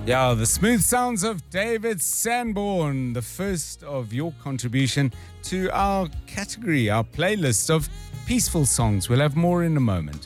Yeah, the smooth sounds of David Sanborn, the first of your contribution to our category, our playlist of peaceful songs. We'll have more in a moment.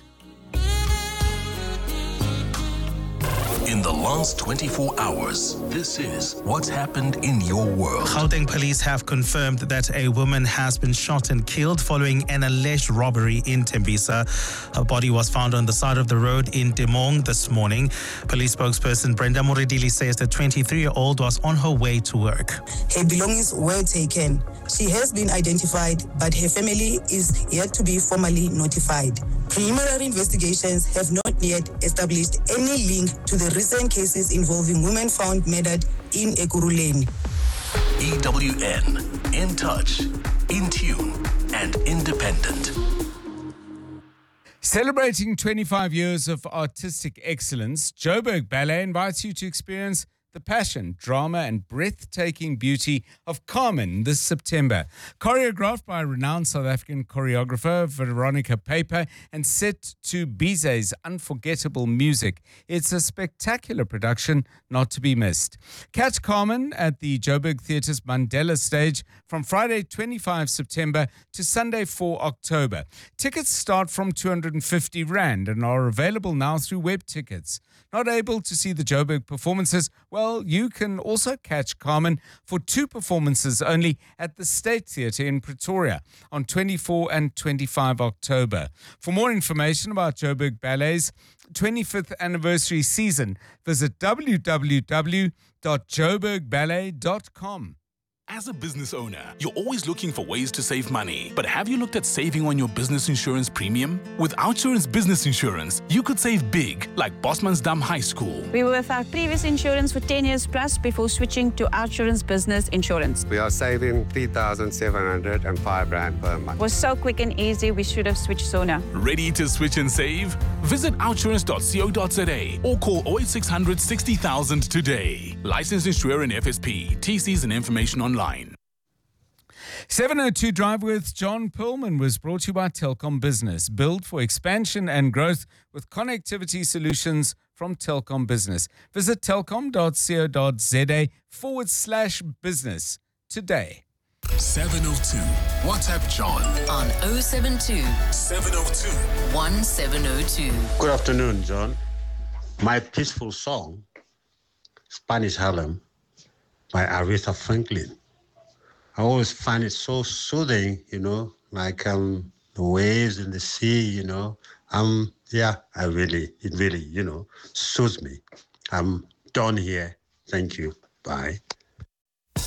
In the last 24 hours, this is what's happened in your world. Gauteng police have confirmed that a woman has been shot and killed following an alleged robbery in Tembisa. Her body was found on the side of the road in Demong this morning. Police spokesperson Brenda Moridili says the 23-year-old was on her way to work. Her belongings were taken. She has been identified, but her family is yet to be formally notified. Preliminary investigations have not yet established any link to the recent cases involving women found murdered in Ekurhuleni. EWN, in touch, in tune, and independent. Celebrating 25 years of artistic excellence, Joburg Ballet invites you to experience the passion, drama, and breathtaking beauty of Carmen this September. Choreographed by renowned South African choreographer Veronica Paper and set to Bize's unforgettable music, it's a spectacular production not to be missed. Catch Carmen at the Joburg Theatre's Mandela stage from Friday 25 September to Sunday 4 October. Tickets start from 250 Rand and are available now through web tickets. Not able to see the Joburg performances? Well, you can also catch Carmen for 2 performances only at the State Theatre in Pretoria on 24 and 25 October. For more information about Joburg Ballet's 25th anniversary season, visit www.joburgballet.com. As a business owner, you're always looking for ways to save money. But have you looked at saving on your business insurance premium? With OUTsurance Business Insurance, you could save big, like Bosmansdam High School. We were with our previous insurance for 10 years plus before switching to OUTsurance Business Insurance. We are saving 3,705 Rand per month. It was so quick and easy, we should have switched sooner. Ready to switch and save? Visit outsurance.co.za or call 08600 60,000 today. Licensed insurer in FSP. TCs and information online. 702 Drive with John Perlman was brought to you by Telkom Business. Built for expansion and growth with connectivity solutions from Telkom Business. Visit telkom.co.za/business today. 702. WhatsApp John on 072 702 1702. Good afternoon, John. My peaceful song, Spanish Harlem, by Aretha Franklin. I always find it so soothing, like the waves in the sea, it really, soothes me. I'm done here. Thank you. Bye.